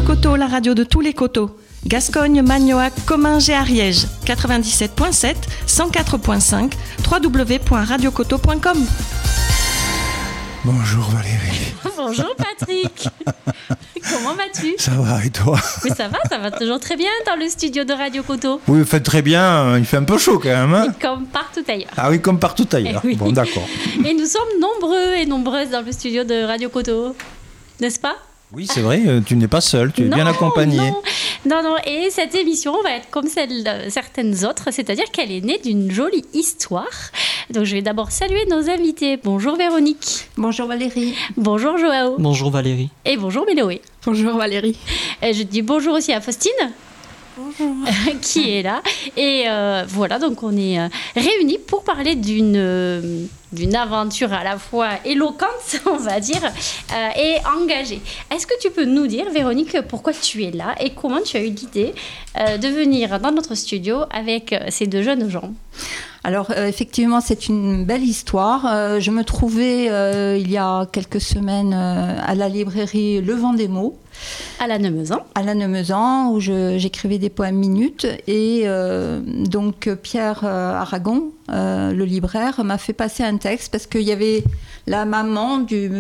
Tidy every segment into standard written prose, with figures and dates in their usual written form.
Coteau, la radio de tous les coteaux. Gascogne, Magnoac, Comminges et Ariège. 97.7, 104.5, www.radiocoteau.com. Bonjour Valérie. Bonjour Patrick. Comment vas-tu ? Ça va et toi ? Mais ça va toujours très bien dans le studio de Radio Coteau. Oui, vous faites très bien, il fait un peu chaud quand même. Hein ? Comme partout ailleurs. Ah oui, comme partout ailleurs. Oui. Bon, d'accord. Et nous sommes nombreux et nombreuses dans le studio de Radio Coteau, n'est-ce pas ? Oui, c'est vrai, tu n'es pas seul, tu es bien accompagné. Non, et cette émission va être comme certaines autres, c'est-à-dire qu'elle est née d'une jolie histoire. Donc je vais d'abord saluer nos invités. Bonjour Véronique. Bonjour Valérie. Bonjour Joao. Bonjour Valérie. Et bonjour Méloé. Bonjour Valérie. Et je dis bonjour aussi à Faustine. Bonjour. Qui est là. Et voilà, donc on est réunis pour parler d'une aventure à la fois éloquente, on va dire, et engagée. Est-ce que tu peux nous dire, Véronique, pourquoi tu es là et comment tu as eu l'idée de venir dans notre studio avec ces deux jeunes gens ? Alors effectivement, c'est une belle histoire. Je me trouvais il y a quelques semaines à la librairie Le Vent des Mots. À la Nemeuzan, où j'écrivais des poèmes minutes. Et donc Pierre Aragon, le libraire, m'a fait passer un texte parce qu'il y avait la maman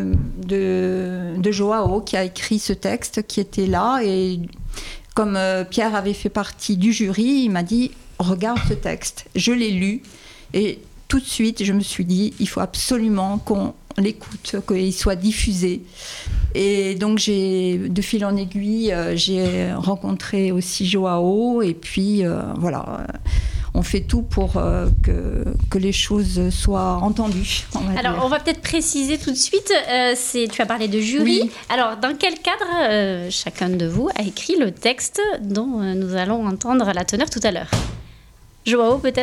de Joao qui a écrit ce texte qui était là. Et comme Pierre avait fait partie du jury, il m'a dit « Regarde ce texte ». Je l'ai lu et tout de suite, je me suis dit « Il faut absolument qu'on l'écoute, qu'il soit diffusé ». Et donc, de fil en aiguille, j'ai rencontré aussi Joao. Et puis, voilà, on fait tout pour que les choses soient entendues. On va peut-être préciser tout de suite. Tu as parlé de jury. Oui. Alors, dans quel cadre chacun de vous a écrit le texte dont nous allons entendre la teneur tout à l'heure ? Joao, peut-être ?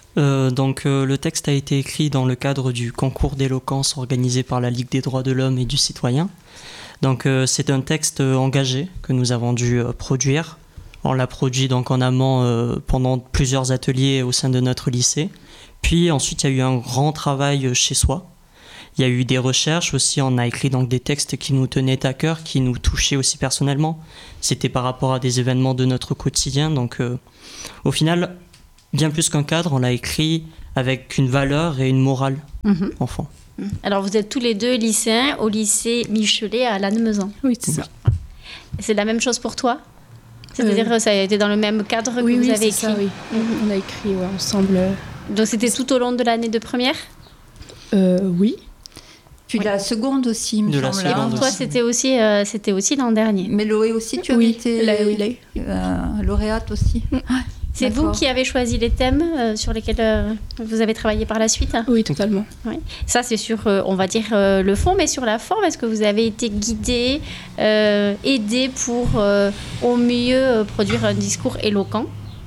Le texte a été écrit dans le cadre du concours d'éloquence organisé par la Ligue des droits de l'homme et du citoyen. Donc c'est un texte engagé que nous avons dû produire. On l'a produit donc en amont pendant plusieurs ateliers au sein de notre lycée. Puis ensuite il y a eu un grand travail chez soi. Il y a eu des recherches aussi, on a écrit donc des textes qui nous tenaient à cœur, qui nous touchaient aussi personnellement. C'était par rapport à des événements de notre quotidien. Donc au final, bien plus qu'un cadre, on l'a écrit avec une valeur et une morale enfant. Alors, vous êtes tous les deux lycéens au lycée Michelet à Lannemezan. Oui, c'est ça. C'est la même chose pour toi ? C'est-à-dire que ça a été dans le même cadre que vous avez écrit ? Ça, oui. On a écrit ensemble. Donc, c'était tout au long de l'année de première ? Oui. Puis la seconde aussi, me semble. Et pour toi, c'était aussi l'an dernier. Mais Loé aussi, tu avais été lauréate aussi. C'est vous qui avez choisi les thèmes sur lesquels vous avez travaillé par la suite ? Oui, totalement. Oui. Ça, c'est sur, on va dire, le fond, mais sur la forme, est-ce que vous avez été guidé, aidé pour au mieux produire un discours éloquent ?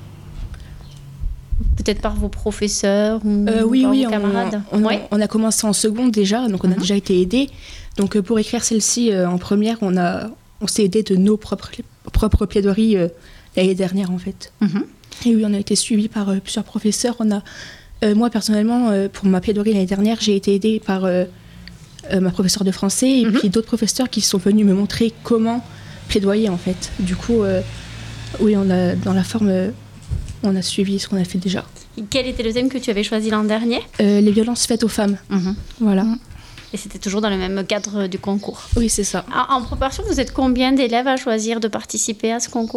Peut-être par vos professeurs ou par vos camarades ? On a commencé en seconde déjà, donc on a déjà été aidés. Donc pour écrire celle-ci en première, on s'est aidé de nos propres plaidoiries l'année dernière en fait. Et oui, on a été suivis par plusieurs professeurs. Moi, personnellement, pour ma plaidoirie l'année dernière, j'ai été aidée par ma professeure de français et puis d'autres professeurs qui sont venus me montrer comment plaidoyer, en fait. Du coup, oui, dans la forme, on a suivi ce qu'on a fait déjà. Et quel était le thème que tu avais choisi l'an dernier ? Les violences faites aux femmes. Voilà. Et c'était toujours dans le même cadre du concours ? Oui, c'est ça. En proportion, vous êtes combien d'élèves à choisir de participer à ce concours ?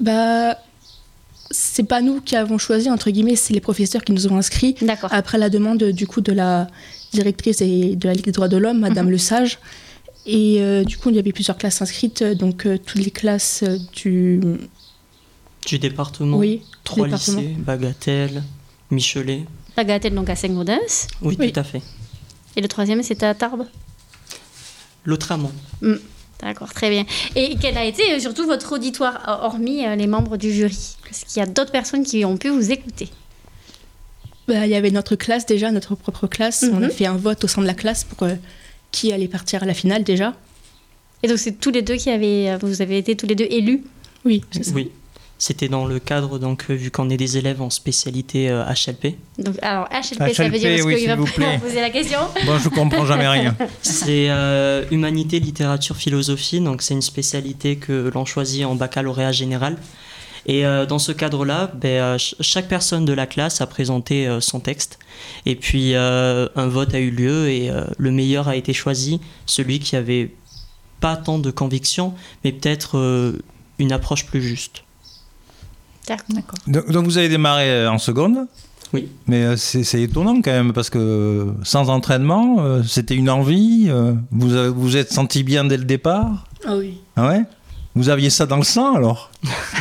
C'est pas nous qui avons choisi, entre guillemets, c'est les professeurs qui nous ont inscrits. D'accord. Après la demande du coup de la directrice et de la Ligue des droits de l'homme, Madame Lesage. Et du coup, il y avait plusieurs classes inscrites, donc toutes les classes du département. Oui, 3 lycées, Bagatelle, Michelet. Bagatelle, donc à Saint-Gaudens. Oui, tout à fait. Et le troisième, c'était à Tarbes ? Lautréamont. D'accord, très bien. Et quel a été surtout votre auditoire, hormis les membres du jury ? Parce qu'il y a d'autres personnes qui ont pu vous écouter. Il y avait notre classe déjà, notre propre classe. On a fait un vote au sein de la classe pour qui allait partir à la finale déjà. Et donc c'est tous les deux vous avez été tous les deux élus ? Oui, c'est ça. Oui. C'était dans le cadre, donc, vu qu'on est des élèves en spécialité HLP. Donc, alors, HLP, ça veut dire HLP, oui, qu'il va s'il vous plaît. poser la question. Bon, je comprends jamais rien. C'est humanité, littérature, philosophie. Donc, c'est une spécialité que l'on choisit en baccalauréat général. Et dans ce cadre-là, chaque personne de la classe a présenté son texte. Et puis, un vote a eu lieu et le meilleur a été choisi, celui qui avait pas tant de conviction, mais peut-être une approche plus juste. D'accord. Donc vous avez démarré en seconde. Oui. Mais c'est étonnant quand même, parce que sans entraînement, c'était une envie. Vous vous êtes senti bien dès le départ. Ah oui. Ah ouais. Vous aviez ça dans le sang alors.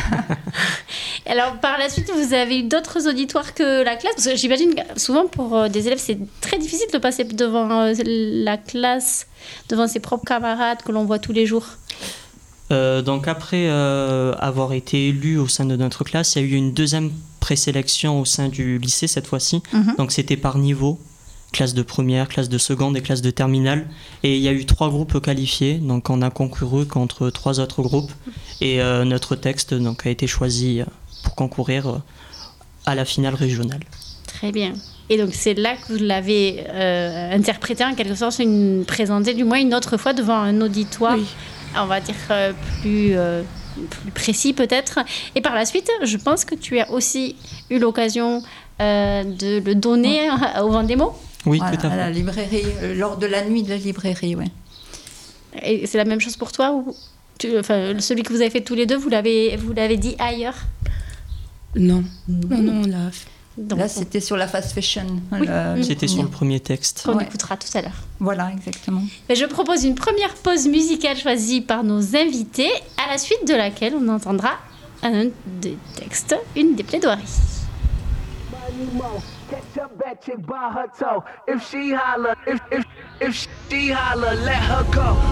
Alors, par la suite, vous avez eu d'autres auditoires que la classe? Parce que j'imagine que souvent, pour des élèves, c'est très difficile de passer devant la classe, devant ses propres camarades que l'on voit tous les jours. Donc après avoir été élu au sein de notre classe, il y a eu une deuxième présélection au sein du lycée cette fois-ci. Donc c'était par niveau, classe de première, classe de seconde et classe de terminale. Et il y a eu 3 groupes qualifiés, donc on a concouru contre 3 autres groupes. Et notre texte donc, a été choisi pour concourir à la finale régionale. Très bien. Et donc c'est là que vous l'avez interprété en quelque sorte, présenté du moins une autre fois devant un auditoire. Oui. On va dire plus précis peut-être. Et par la suite, je pense que tu as aussi eu l'occasion de le donner au Vendémo. Oui, Voilà, tout à fait. à la librairie, lors de la nuit de la librairie, oui. Et c'est la même chose pour toi ou celui que vous avez fait tous les deux, vous l'avez dit ailleurs? Non, on l'a fait. Donc, Là, c'était sur la fast fashion. Oui. C'était sur le premier texte. qu'on Ouais. écoutera tout à l'heure. Voilà, exactement. Mais je propose une première pause musicale choisie par nos invités, à la suite de laquelle on entendra un des textes, une des plaidoiries. Catch up that chick by her toe. If she holler, if she holler, let her go.